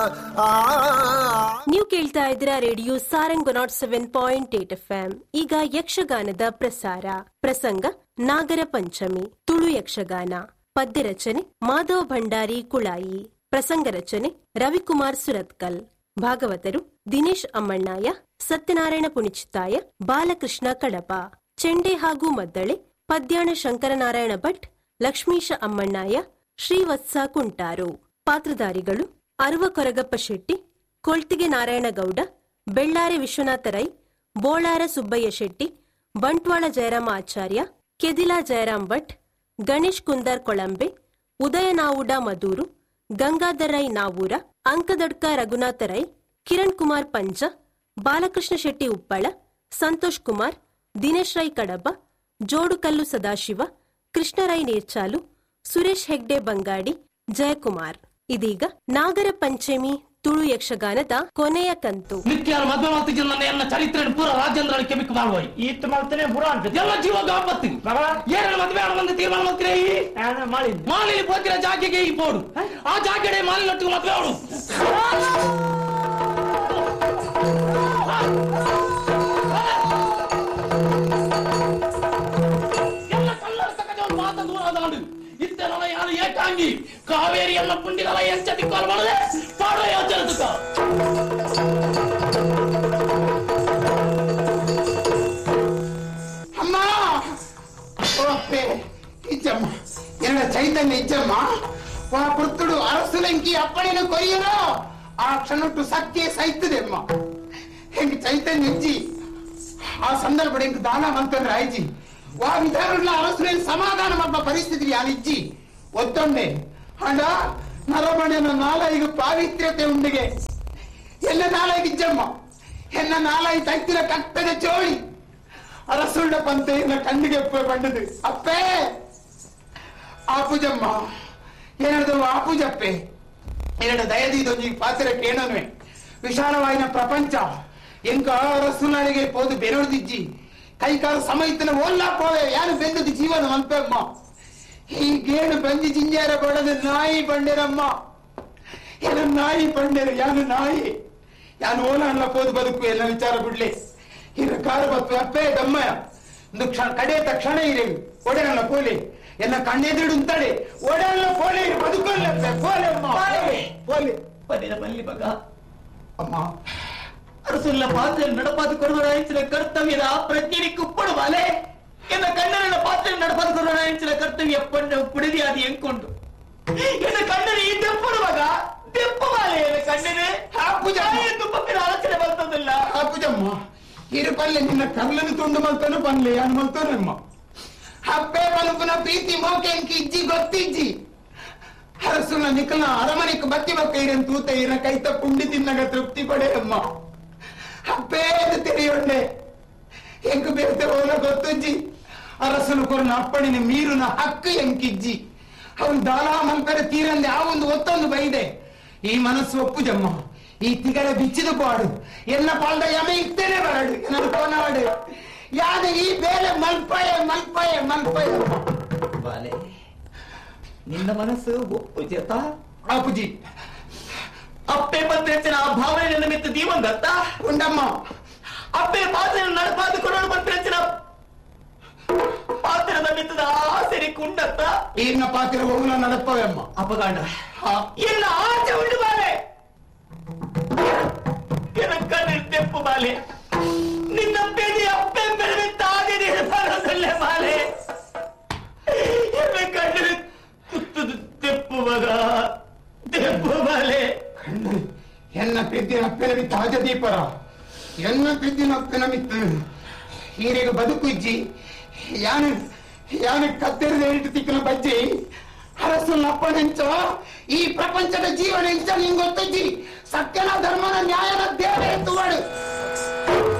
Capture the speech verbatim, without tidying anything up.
ನೀವು ಕೇಳ್ತಾ ಇದ್ದೀರಾ radio Sarang not seven point eight F M. ಈಗ ಯಕ್ಷಗಾನದ ಪ್ರಸಾರ. ಪ್ರಸಂಗ ನಾಗರ ಪಂಚಮಿ, ತುಳು ಯಕ್ಷಗಾನ. ಪದ್ಯ ರಚನೆ ಮಾಧವ ಭಂಡಾರಿ ಕುಳಾಯಿ. ಪ್ರಸಂಗ ರಚನೆ ರವಿಕುಮಾರ್ ಸುರತ್ಕಲ್. ಭಾಗವತರು ದಿನೇಶ್ ಅಮ್ಮಣ್ಣಾಯ, ಸತ್ಯನಾರಾಯಣ ಪುಣಿಚಿತ್ತಾಯ, ಬಾಲಕೃಷ್ಣ ಕಡಪ. ಚೆಂಡೆ ಹಾಗೂ ಮದ್ದಳೆ ಪದ್ಯಾಣ ಶಂಕರನಾರಾಯಣ ಭಟ್, ಲಕ್ಷ್ಮೀಶ ಅಮ್ಮಣ್ಣಾಯ, ಶ್ರೀವತ್ಸ ಕುಂಟಾರು. ಪಾತ್ರಧಾರಿಗಳು ಅರುವ ಕೊರಗಪ್ಪ ಶೆಟ್ಟಿ, ಕೊಳ್ತಿಗೆ ನಾರಾಯಣಗೌಡ, ಬೆಳ್ಳಾರೆ ವಿಶ್ವನಾಥ ರೈ, ಬೋಳಾರ ಸುಬ್ಬಯ್ಯ ಶೆಟ್ಟಿ, ಬಂಟ್ವಾಳ ಜಯರಾಮ ಆಚಾರ್ಯ, ಕೆದಿಲ ಜಯರಾಮ್ ಭಟ್, ಗಣೇಶ್ ಕುಂದಾರ್ ಕೊಳಂಬೆ, ಉದಯ ನಾವುಡ ಮದೂರು, ಗಂಗಾಧರ್ ರೈ ನಾವೂರ, ಅಂಕದಡ್ಕ ರಘುನಾಥ ರೈ, ಕಿರಣ್ ಕುಮಾರ್ ಪಂಜ, ಬಾಲಕೃಷ್ಣ ಶೆಟ್ಟಿ ಉಪ್ಪಳ, ಸಂತೋಷ್ ಕುಮಾರ್, ದಿನೇಶ್ ರೈ ಕಡಬ, ಜೋಡುಕಲ್ಲು ಸದಾಶಿವ, ಕೃಷ್ಣರೈ ನೀರ್ಚಾಲು, ಸುರೇಶ್ ಹೆಗ್ಡೆ ಬಂಗಾಡಿ, ಜಯಕುಮಾರ್. ಇದೀಗ ನಾಗರ ಪಂಚಮಿ ತುಳು ಯಕ್ಷಗಾನದ ಕೊನೆಯ ಕಂತು. ನಿತ್ಯ ಮದುವೆ ನನ್ನ ಚರಿತ್ರೆ ಪೂರ ರಾಜೇಂದ್ರ ಕೆಮಿಕ್ ಮಾಡುವ ಈತ್ ಮಾಡ್ತೇನೆ ಪೂರ ಎಲ್ಲ ಜೀವಾಗ ಆಪತ್ತು ಏನ ಮದುವೆ ಒಂದು ತೀರ್ಮಾನ ಮಾಡ್ತೀರಿ ಮಾಲಿ ಹೋಗಿರ ಜಾಗೆಗೆ ಈ ಬೋಡು ಆ ಜಾಗೆಡೆ ಮಾಲಿ ನಟ್ಟು ಮದುವೆ ಅವಳು ಎಲ್ಲ ಕಲ್ಲರ ತಕ್ಕ ಮಾತ ದೂರದ ನಡು ಇದ್ದೆಲ್ಲ ಯಾರು ಏಕಾಂಗಿ ಕಾವೇರಿಯನ್ನ ಪುಂಡಿಗಳ ಎಂಚತಿ ಕಾಲ್ ಮಾಡದೆ ಪಾಡೋ ಯೋಚನೆ ತುಕ ಅಮ್ಮ ಓಪೆ ಇಜ್ಜಮ್ಮ ಎಲ್ಲ ಚೈತನ್ಯ ಇಜ್ಜಮ್ಮ ಆ ಪುತ್ತುಡು ಅರಸುಲೆಂಕಿ ಅಪ್ಪಣೆನ ಕೊಯ್ಯರೋ ಆ ಕ್ಷಣಟ್ಟು ಸತ್ಯ ಸೈತದೆ ಅಮ್ಮ ಹೆಂಗ ಚೈತನ್ಯ ಇಜ್ಜಿ ಆ ಸಂದರ್ಭ ಹೆಂಗ ದಾನ ಮಂತಂದ್ರೆ ಆಯ್ಜಿ ವಾ ವಿಧಾನ ಅರಸುಲೆಂಗ್ ಸಮಾಧಾನ ಮಬ್ಬ ಪರಿಸ್ಥಿತಿ ಯಾನಿಜ್ಜಿ ಒತ್ತೊಂಡೆ ಹಣ ನರಮಣೆನ ನಾಲಾಯಿಗ ಪಾವಿತ್ರ್ಯತೆ ಉಂಡಿಗೆ ಎಲ್ಲ ನಾಲಾಯಿಗಿಜ್ಜಮ್ಮ ಎನ್ನ ನಾಲಾಯಿ ತೈತಿನ ಕಟ್ಟದ ಚೋಳಿ ಅರಸುಳ್ಳ ಪಂತೆ ಎನ್ನ ಕಣ್ಣಿಗೆ ಬಂಡದು ಅಪ್ಪೇ ಆಪುಜಮ್ಮ ಏನದು ಆಪುಜಪ್ಪೆ ಎರಡು ದಯದಿದೊಂಜಿ ಪಾತ್ರ ಕೇಳನ್ವೆ ವಿಶಾಲವಾಯಿನ ಪ್ರಪಂಚ ಎಂಕ ಅರಸುನಾಳಿಗೆ ಪೋದು ಬೆರೊಡ್ದಿಜ್ಜಿ ಕೈಕಾಲು ಸಮಯತನ ಓಲ್ಲಾ ಪೋವೆ ಯಾರು ಬೆಂದದ ಜೀವನ ಅಲ್ಪಮ್ಮ ಈ ಗೇಣು ಬಂದಿ ಜಿಂಜಾರ ಬಡದ ನಾಯಿ ಬಂಡೆರಮ್ಮ ಎಲ್ಲ ನಾಯಿ ಬಂಡೆರು ಯಾನು ನಾಯಿ ಯಾನು ಓಲ ಅಲ್ಲ ಪೋದು ಬದುಕು ಎಲ್ಲ ವಿಚಾರ ಬಿಡ್ಲೆ ಇರ ಕಾರು ಬತ್ತು ಅಪ್ಪೇ ದಮ್ಮಯ ಒಂದು ಕ್ಷಣ ಕಡೆ ತಕ್ಷಣ ಇರೆ ಒಡೆನಲ್ಲ ಪೋಲೆ ಎಲ್ಲ ಕಣ್ಣೆದುರು ಉಂತಾಡೆ ಒಡೆಲ್ಲ ಪೋಲೆ ಬದುಕಲ್ಲ ಪೋಲೆ ಅಮ್ಮ ಪೋಲೆ ಪದಿನ ಬಲ್ಲಿ ಬಗ ಅಮ್ಮ ಅರಸುಲ್ಲ ಪಾತ್ರ ನಡಪಾದು ಕೊಡುವ ಕರ್ತವ್ಯದ ಪ್ರಜ್ಞೆ ಕುಪ್ಪಡು ಬಾಲೆ ಎನ್ನ ಕಣ್ಣನ ಪಾತ್ರ ನಡಪಾದು ಕೊಡುವ ಕರ್ತವ್ಯ ಪಣ್ಣ ಕುಡಿದಿ ಅದು ಎಂಕೊಂಡು ಎನ್ನ ಕಣ್ಣನ ಈ ದೆಪ್ಪಡುವಾಗ ದೆಪ್ಪ ಬಾಲೆ ಎನ್ನ ಕಣ್ಣನೆ ತುಪ್ಪತ್ತಿನ ಆಲೋಚನೆ ಬರ್ತದಿಲ್ಲ ಆ ಪೂಜಮ್ಮ ಇರು ಪಲ್ಲೆ ನಿನ್ನ ಕಲ್ಲನ್ನು ತುಂಡು ಮಲ್ತಾನು ಪನ್ಲೆ ಯಾನು ಮಲ್ತಾನಮ್ಮ ಹಬ್ಬೆ ಮನುಪುನ ಪ್ರೀತಿ ಮೋಕೆ ಎಂಕಿ ಇಜ್ಜಿ ಗೊತ್ತಿಜ್ಜಿ ಅರಸುನ ನಿಖಲ ಅರಮನೆಕ್ ಬತ್ತಿ ಬಕ್ಕ ಇರನ್ ತೂತ ಇರ ಕೈತ ಪುಂಡಿ ತಿನ್ನಗ ತೃಪ್ತಿ ಪಡೆಯಮ್ಮ ಹಬ್ಬೆ ತೆರೆಯೊಂಡೆ ಎಂಕು ಬೇರ್ತೆ ಹೋಲ ಗೊತ್ತಜ್ಜಿ ಅರಸನು ಕೊರನ ಅಪ್ಪಣಿನ ಮೀರುನ ಹಕ್ಕು ಎಂಕಿಜ್ಜಿ ಅವನು ದಾಲ ಮಲ್ಪರೆ ತೀರಂದೆ ಆ ಒಂದು ಒತ್ತೊಂದು ಬೈದೆ ಈ ಮನಸ್ಸು ಒಪ್ಪುಜಮ್ಮ ಈ ತಿಗರ ಬಿಚ್ಚಿದ ಪಾಡು ಎಲ್ಲ ಪಾಲ್ದ ಯಮೆ ಇತ್ತೇನೆ ಬರಡು ಏನಾದ್ರು ಕೋನಾಡು ಯಾದ ಈ ಬೇಲೆ ಮಲ್ಪಯ ಮಲ್ಪಯ ಮಲ್ಪಯ ಬಾಲೆ ನಿನ್ನ ಮನಸ್ಸು ಒಪ್ಪುಜತ ಆಪುಜಿ ಅಪ್ಪೆ ಬಂದ್ರೆ ಆ ಭಾವನೆ ನನ್ನ ಮಿತ್ತ ದೀವಂಗತ್ತ ಉಂಡಮ್ಮ ಅಪ್ಪೆ ಪಾತ್ರ ನಡಪಾದು ಕೊಡೋಣ ಬಂದ್ರೆ ಪಾತ್ರದ ಮಿತ್ತದ ಆಸರಿ ಕುಂಡತ್ತ ಈರ್ನ ಪಾತ್ರ ಹೋಗುನ ನಡಪವೆ ಅಮ್ಮ ಅಪಗಾಂಡ ಎಲ್ಲ ಆಚೆ ಉಂಡು ಬಾಲೆ ತೆಪ್ಪು ಬಾಲೆ ನಿನ್ನ ಪೇದಿ ಅಪ್ಪೆ ಬೆಳೆದ ತಾದಿ ಬರೋದಲ್ಲೇ ಬಾಲೆ ಎಲ್ಲ ಕಣ್ಣು ಕುತ್ತದು ತೆಪ್ಪು ಮಗ ತೆಪ್ಪು ಬಾಲೆ ಎನ್ನ ಪೆದ್ದಿನ ಅಪ್ಪೆನ ಮಿತ್ತ ಆಜ ದೀಪರ ಎನ್ನ ಪೆದ್ದಿನ ಅಪ್ಪೆನ ಮಿತ್ತ ಹೀರೆಗೆ ಬದುಕು ಇಜ್ಜಿ ಯಾನು ಯಾನು ಕತ್ತೆರದ ಎಂಟು ತಿಕ್ಕನ ಬಜ್ಜಿ ಅರಸನ ಅಪ್ಪನೆಂಚ ಈ ಪ್ರಪಂಚದ ಜೀವನ ಎಂಚ ನಿಂಗೆ ಗೊತ್ತಜ್ಜಿ ಸತ್ಯನ ಧರ್ಮನ ನ್ಯಾಯನ ದೇವರೇ ತುವಡು